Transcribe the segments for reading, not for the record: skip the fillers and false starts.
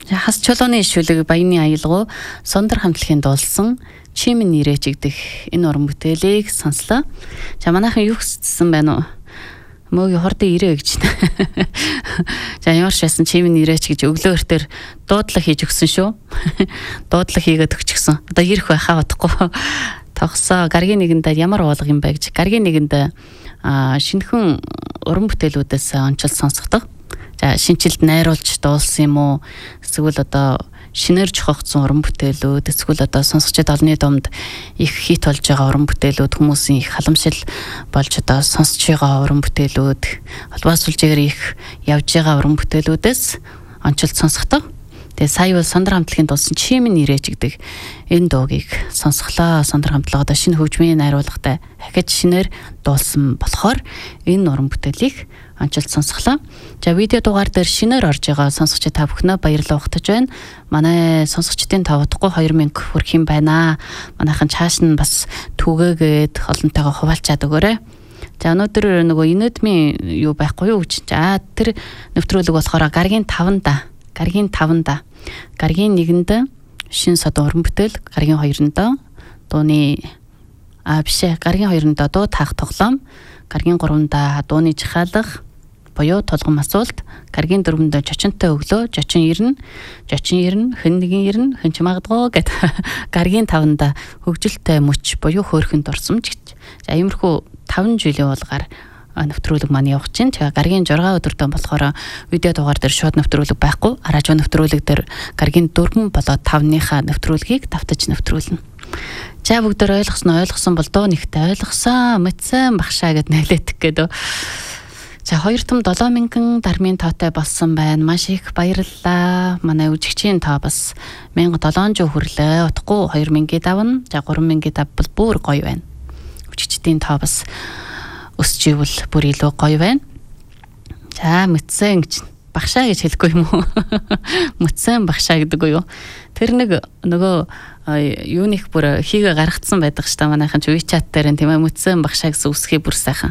Хас чулууны ишүүлэг баяны аялгау Сондар хамтлагийн дуулсан Чимэн нэрэж игдэх энэ уран бүтээлийг сонслоо. За манайхан юу гэсэн байна уу? Мөөгийн хордын ирээ гэж. За ямар ч байсан Чимэн нэрэж гэж өглөөртөр дуудлага хийж өгсөн шүү. Дуудлага хийгээд өгчихсөн. Одоо ирэх байхаа бодохгүй. Тогсоо гаргийн нэгэндээ ямар уулга юм бэ гэж. Гаргийн нэгэндээ шинэхэн уран бүтээлүүдээс онцлог сонсгодог. За шинжилд найруулж дуулсан юм уу? Эсвэл одоо шинээр жохогдсон уран бүтээлүүд, эсвэл одоо сонсогчид олонний дунд их хит болж байгаа уран бүтээлүүд, хүмүүсийн их халамшил болж одоо сонсож байгаа уран бүтээлүүд, албаас сүлжээгээр их явж байгаа уран бүтээлүүдээс онцлог сонсгодог. Тэгээ сая бол Сондар хамтлагийн дуулсан Чимэн нэрэж гэдэг энэ дуугийг сонсглоо. Сондар хамтлаг одоо шинэ хөгжмийн найруулгатай ахиж шинээр дуулсан болохоор энэ уран бүтээлийг онцлог сонсглоо. За видео дугаар дээр шинээр орж байгаа сонсогчид та бүхнээ баярлалаа ухтаж байна. Манай сонсогчдын та удахгүй 2000 хүрэх юм байна. Манайхан чааш нь бас түгээгээд олонтойгоо хуваалцаад өгөөрэй. За өнөөдөр нөгөө инэдмийн юу байхгүй юу гэж. За тэр нэвтрүүлэг болохоор гаргийн 5-да. Гаргийн 5-да. Гаргийн 1-нд шин сод уран бүтээл, гаргийн 2-нд дууны гаргийн 2-нд дуу таах тоглоом, гаргийн 3-нд дууны жихаалга буюу тулгам асуулт, гаргийн 4-нд жочинтой өглөө, жочин ирнэ, хэн нэгэн ирнэ, хэн ч магадгүй гэд гаргийн 5-нд хөгжилтэй мөч буюу хөөрхөн дурсамж гэж. За иймэрхүү 5 жилийн уулгаар нэвтрүүлэг маань явах чинь. Тэгээ гаргийн 6 өдөртөө болохоор видео дугаар дээр шууд нэвтрүүлэг байхгүй. Радио нэвтрүүлэг дээр гаргийн 4 болоод 5-ныхаа нэвтрүүлгийг давтаж нэвтрүүлнэ. За бүгдээр ойлгосон бол дуу нэгтэй ойлгосон, мэдсэн багшаа гэд нэлээдэх гэдэг. За 2 том 7000 дармын тоотой болсон байна. Маш их баярлалаа. Манай үжигчийн тоо бас 1700 хүрлээ. Утгагүй 2000-ийг давна. За 3000-ийг давбал бүр гоё байна. Үжигчдийн тоо бас өсч ивэл бүр илүү гоё байна. За мэдсэн гэж багшаа гэж хэлэхгүй юм уу? Мэдсэн багшаа гэдэг үү? Тэр нэг нөгөө юуних бүр хийгээ гаргацсан байдаг ш та манайхан ч WeChat дээр тийм ээ мэдсэн багшаа гэсэн үсгийг бүр сайхан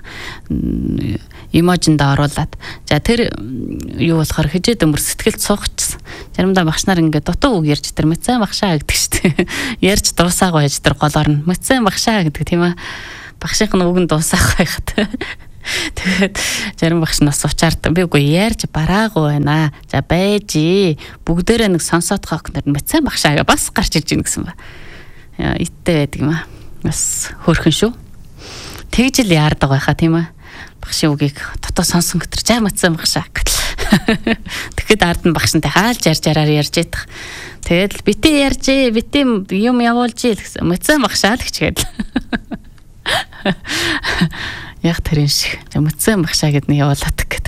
эможинд оруулаад. За тэр юу болохоор хижээд өмөр сэтгэлд суугчсан. Заримдаа багш нар ингээд дутуу үг ярьж тэр мэдсэн багшаа гэдэг ш та. Ярьж дуусаагүй яж тэр голоор нь мэдсэн багшаа гэдэг тийм ээ. Багшийн үгэнд дуусах байхад. Тэгээд зарим багш нас уучаард би үгүй ярьж бараагүй байна. За байжи. Бүгдээрээ нэг сонсоодхоо гэнээр мэдсэн багшаа бас гарч иж гин гэсэн ба. Иттэй байдаг юм аа. Бас хөөрхөн шүү. Тэгж л яардаг байхаа тийм ээ. Багшийн үгийг дотоо сонсон гэтэр жаа мэдсэн багшаа. Тэгэхэд ард нь багшинтай хаалж ярьж ядах. Тэгээд бити ярьжээ, бити юм явуулжээ гэсэн. Мэдсэн багшаа л гэчгээд. Яг тэрэн шиг мэдсэн багшаа гэд нэг явуулаад гэд.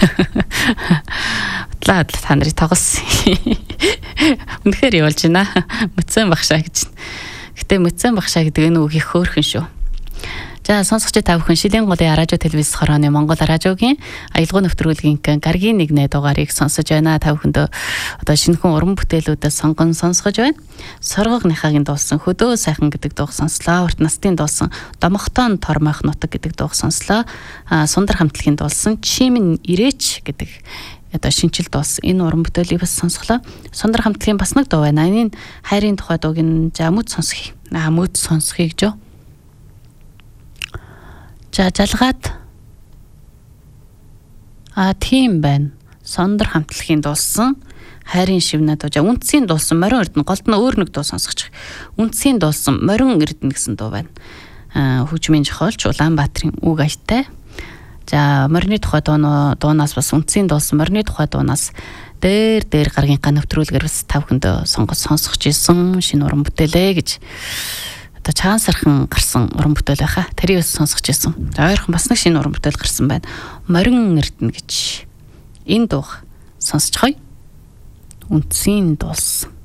Утлаа та нарыг тоглосон. Үнэхээр явуулж байна. Мэдсэн багшаа гэж. Гэтэ мэдсэн багшаа гэдэг энэ үг их хөөрхөн шүү. За сонсогчид та бүхэн Шилийн голын радио телевиз хорооны Монгол радиогийн аялгау нэвтрүүлгийн гаргийн 1 дугаарыг сонсож байна. Та бүхэндээ одоо шинэхэн уран бүтээлүүдээс сонгон сонсгож байна. Соргогныхагийн дуулсан хөдөө сайхан гэдэг дууг сонслоо. Урт настын дуулсан домогтон тормойх нутаг гэдэг дууг сонслоо. Сондар хамтлагийн дуулсан Чимэн ирээч гэдэг одоо шинжил дуулсан энэ уран бүтээлийг бас сонсглоо. Сондар хамтлагийн бас нэг дуу байна. Энэ хайрын тухай дууг нь за мөд сонсхий. Мөд сонсхий гэж юу? За жалгаад тийм байна. Сондар хамтлагийн дуулсан хайрын шивнэ дуу. За үндсийн дуулсан морин эрдэнэ голд нь өөр нэг дуу сонсгочих. Үндсийн дуулсан морин эрдэнэ гэсэн дуу байна. Хөгжмийн зохиолч Улаанбаатарын үг аятай. За морины тухай дуунаас бас үндсийн дуулсан морины тухай дуунаас дээр гаргийн нэвтрүүлгээр бас тав хүндээ сонсгож исэн шинэ уран бүтээлээ гэж чаансархан гарсан уран бүтээл байхаа. Тэрийг сонсгож ирсэн. За ойрхон бас нэг шинэ уран бүтээл гарсан байна. Морин эрдэнэ гэж. Энэ дуу сонсцгоё. Үндсийн дуулсан.